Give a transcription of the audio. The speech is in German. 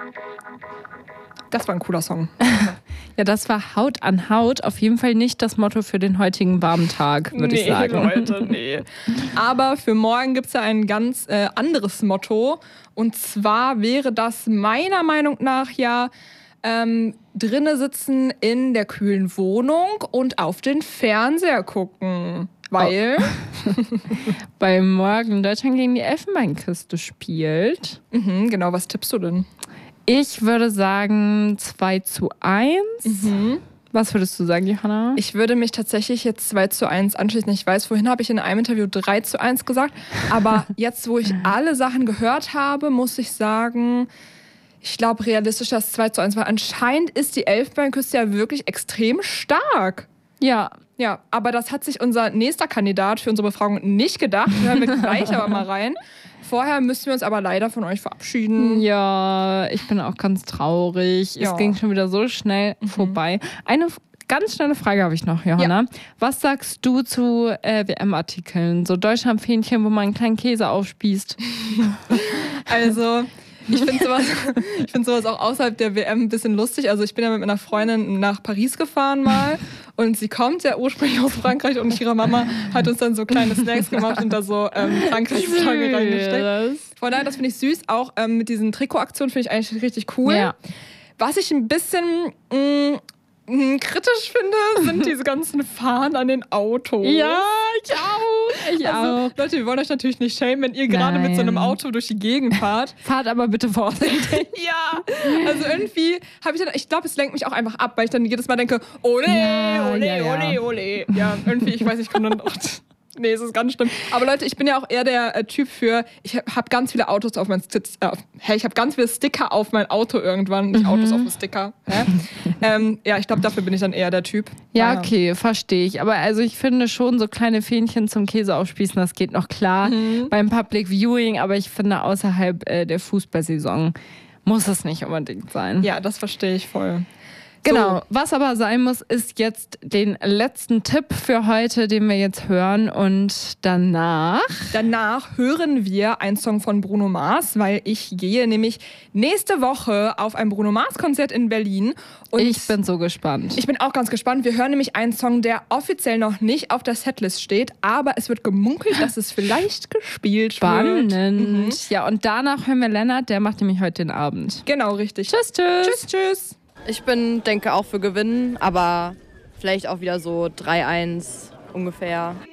Das war ein cooler Song. Ja, das war Haut an Haut. Auf jeden Fall nicht das Motto für den heutigen warmen Tag, würde ich sagen. Leute, nee. Aber für morgen gibt es ja ein ganz anderes Motto. Und zwar wäre das meiner Meinung nach ja drinne sitzen in der kühlen Wohnung und auf den Fernseher gucken. Weil weil morgen Deutschland gegen die Elfenbeinküste spielt. Genau, was tippst du denn? Ich würde sagen 2:1. Was würdest du sagen, Johanna? Ich würde mich tatsächlich jetzt 2:1 anschließen. Ich weiß, vorhin habe ich in einem Interview 3:1 gesagt. Aber jetzt, wo ich alle Sachen gehört habe, muss ich sagen, ich glaube realistisch das 2:1. Weil anscheinend ist die Elfenbeinküste ja wirklich extrem stark. Ja. Ja, aber das hat sich unser nächster Kandidat für unsere Befragung nicht gedacht. Hören wir gleich aber mal rein. Vorher müssen wir uns aber leider von euch verabschieden. Ja, ich bin auch ganz traurig. Ja. Es ging schon wieder so schnell vorbei. Eine ganz schnelle Frage habe ich noch, Johanna. Ja. Was sagst du zu WM-Artikeln? So Deutschlandfähnchen, wo man einen kleinen Käse aufspießt. Also, ich finde sowas auch außerhalb der WM ein bisschen lustig. Also ich bin ja mit meiner Freundin nach Paris gefahren mal und sie kommt ja ursprünglich aus Frankreich und ihre Mama hat uns dann so kleine Snacks gemacht und da so Frankreich-Flagge reingesteckt. Von daher, das finde ich süß. Auch mit diesen Trikotaktionen finde ich eigentlich richtig cool. Ja. Was ich ein bisschen kritisch finde, sind diese ganzen Fahnen an den Autos. Ja, ich auch. Ich auch. Leute, wir wollen euch natürlich nicht schämen, wenn ihr gerade mit so einem Auto durch die Gegend fahrt. Fahrt aber bitte vorsichtig. Ja, also irgendwie habe ich glaube, es lenkt mich auch einfach ab, weil ich dann jedes Mal denke, ole, ole. Ja, irgendwie, ich weiß nicht, ich komme dann auch... Nee, es ist ganz schlimm. Aber Leute, ich bin ja auch eher der Typ für, ich habe ganz viele Autos auf mein ich habe ganz viele Sticker auf mein Auto irgendwann. Nicht Autos auf dem Sticker. Ja, ich glaube, dafür bin ich dann eher der Typ. Ja, okay, verstehe ich. Aber also ich finde schon, so kleine Fähnchen zum Käse aufspießen, das geht noch klar beim Public Viewing. Aber ich finde, außerhalb der Fußballsaison muss es nicht unbedingt sein. Ja, das verstehe ich voll. Genau, was aber sein muss, ist jetzt den letzten Tipp für heute, den wir jetzt hören. Und danach hören wir einen Song von Bruno Mars, weil ich gehe nämlich nächste Woche auf ein Bruno Mars-Konzert in Berlin. Und ich bin so gespannt. Ich bin auch ganz gespannt. Wir hören nämlich einen Song, der offiziell noch nicht auf der Setlist steht, aber es wird gemunkelt, dass es vielleicht gespielt wird. Spannend. Ja, und danach hören wir Lennart, der macht nämlich heute den Abend. Genau, richtig. Tschüss, tschüss. Tschüss. Ich denke auch für Gewinnen, aber vielleicht auch wieder so 3:1 ungefähr.